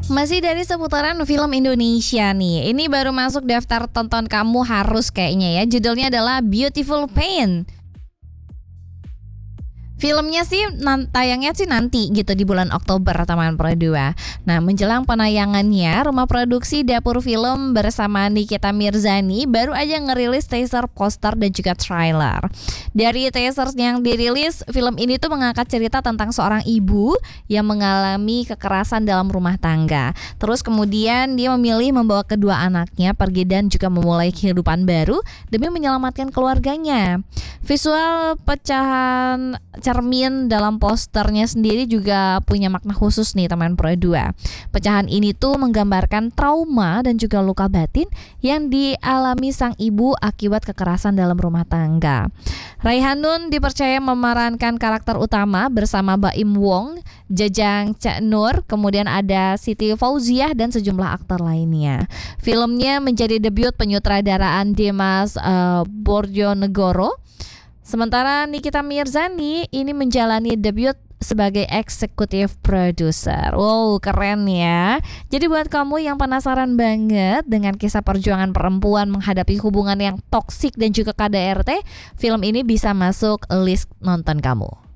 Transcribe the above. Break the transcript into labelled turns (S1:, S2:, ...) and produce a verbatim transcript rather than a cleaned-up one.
S1: Masih dari seputaran film Indonesia nih. Ini baru masuk daftar tonton kamu harus kayaknya ya. Judulnya adalah Beautiful Pain. Filmnya sih nan- tayangnya sih nanti gitu di bulan Oktober Taman Pro dua. Nah, menjelang penayangannya, rumah produksi Dapur Film bersama Nikita Mirzani baru aja ngerilis teaser, poster dan juga trailer. Dari teaser yang dirilis, film ini tuh mengangkat cerita tentang seorang ibu yang mengalami kekerasan dalam rumah tangga. Terus kemudian dia memilih membawa kedua anaknya pergi dan juga memulai kehidupan baru demi menyelamatkan keluarganya. Visual pecahan cermin dalam posternya sendiri juga punya makna khusus nih teman Pro dua. Pecahan ini tuh menggambarkan trauma dan juga luka batin yang dialami sang ibu akibat kekerasan dalam rumah tangga. Raihanun dipercaya memerankan karakter utama bersama Baim Wong, Jajang Cak Nur, kemudian ada Siti Fauziah dan sejumlah aktor lainnya. Filmnya menjadi debut penyutradaraan Dimas uh, Bordjonegoro. Sementara Nikita Mirzani ini menjalani debut sebagai eksekutif produser. Wow, keren ya. Jadi buat kamu yang penasaran banget dengan kisah perjuangan perempuan menghadapi hubungan yang toksik dan juga K D R T, film ini bisa masuk list nonton kamu.